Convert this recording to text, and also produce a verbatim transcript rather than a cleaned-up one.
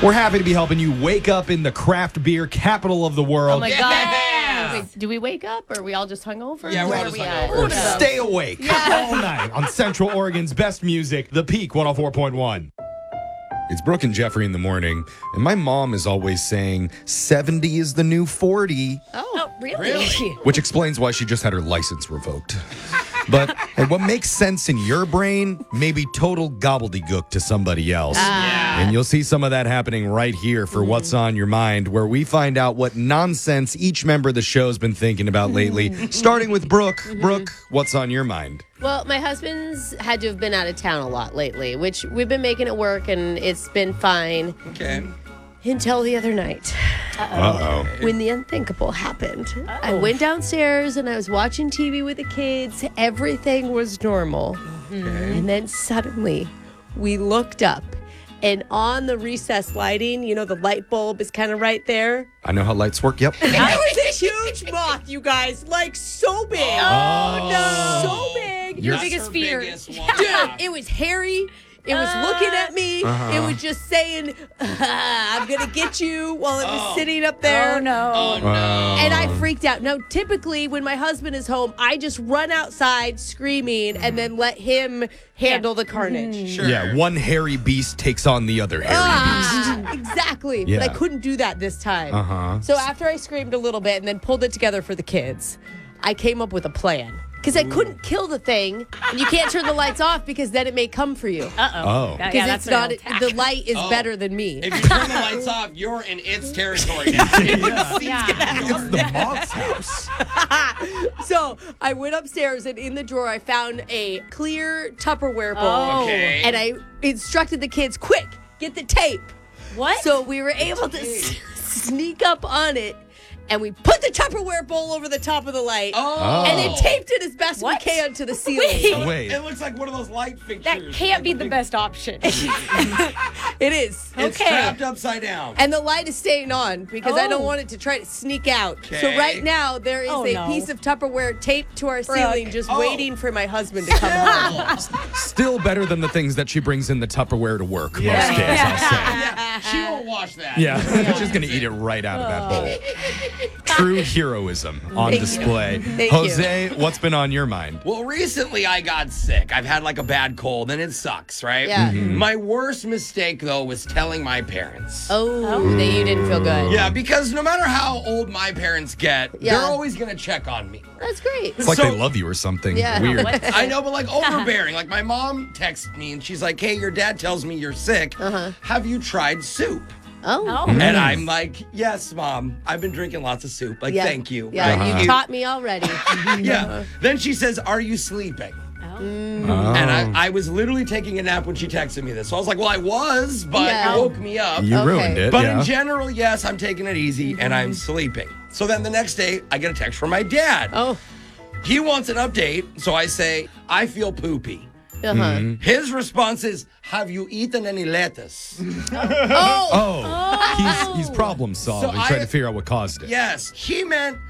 We're happy to be helping you wake up in the craft beer capital of the world. Oh my Yeah. God. Wait, do we wake up or are we all just hungover? Yeah, we're Where all are just we hungover. at? Yeah. Stay awake all night on Central Oregon's best music, The Peak one oh four point one. It's Brooke and Jeffrey in the morning, and my mom is always saying seventy is the new forty, Oh, really? Really? which explains why she just had her license revoked. But hey, what makes sense in your brain may be total gobbledygook to somebody else. Yeah. And you'll see some of that happening right here for What's on Your Mind, where we find out what nonsense each member of the show's been thinking about lately. Starting with Brooke. Brooke, what's on your mind? Well, my husband's had to have been out of town a lot lately, which we've been making it work and it's been fine Okay. until the other night Uh-oh. when the unthinkable happened. I went downstairs and I was watching T V with the kids. Everything was normal. And then suddenly we looked up and on the recessed lighting, you know, the light bulb is kind of right there. I know how lights work. Yep. There was a huge moth, you guys, like so big. Oh, no. So big. Your That's biggest her fear. biggest one. Dude, it was hairy. It was Uh, looking at me. Uh-huh. It was just saying, I'm going to get you while it was Oh. sitting up there. Oh, no. Oh, no. And I freaked out. Now, typically, when my husband is home, I just run outside screaming and then let him handle the carnage. Sure. Yeah, one hairy beast takes on the other hairy Ah, exactly. Yeah. But I couldn't do that this time. Uh-huh. So after I screamed a little bit and then pulled it together for the kids, I came up with a plan. Because I couldn't kill the thing, and you can't turn the lights off because then it may come for you. Uh-oh. Oh. That- Because yeah, it's that's not, an attack. the light is Oh. beast than me. If you turn the lights off, you're in its territory now. Yeah. It's the moth's house. So I went upstairs, and in the drawer, I found a clear Tupperware bowl. Oh. Okay. And I instructed the kids, quick, get the tape. What? So we were able to s- sneak up on it, and we put the Tupperware bowl over the top of the light, Oh. and then taped it as best What? we can to the ceiling. Wait. Wait. It looks like one of those light fixtures. that can't be the best option. It is. It's Okay. trapped upside down. And the light is staying on because I don't Oh. want it to try to sneak out. So Okay. right now there is Oh, a no. piece of Tupperware taped to our ceiling, just Oh. waiting for my husband to come home. Still better than the things that she brings in the Tupperware to work Yeah. most days, I'll say. Yeah, she won't wash that. Yeah, she's going to eat it right out of that bowl. True heroism on Thank you. display. Thank you. Jose, what's been on your mind? Well, recently I got sick. I've had like a bad cold, and it sucks, right? Yeah. Mm-hmm. My worst mistake, though, was telling my parents. Oh, that you didn't feel good. Yeah, because no matter how old my parents get, Yeah. they're always going to check on me. That's great. It's like So- they love you or something. Yeah. Weird. I know, but like overbearing. Like my mom texts me and she's like, hey, your dad tells me you're sick. Uh-huh. Have you tried soup? Oh. Oh. And I'm like, yes, mom. I've been drinking lots of soup. Like, Yeah. thank you. Yeah, Thank you you. taught me already. Yeah. Then she says, are you sleeping? Oh. Oh. And I, I was literally taking a nap when she texted me this. So I was like, well, I was, but Yeah. you woke me up. You Okay. ruined it. But yeah. in general, yes, I'm taking it easy and I'm sleeping. So then the next day, I get a text from my dad. Oh. He wants an update. So I say, I feel poopy. Uh-huh. Mm-hmm. His response is, have you eaten any lettuce? Oh. Oh, he's, he's problem solving, So I- trying to figure out what caused it. Yes. He meant,